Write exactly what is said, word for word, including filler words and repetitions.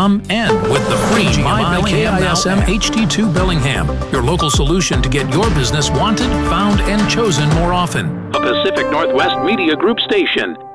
com and with the free My K I S M H D two Bellingham, your local solution to get your business wanted, found, and chosen more often. A Pacific Northwest Media Group station.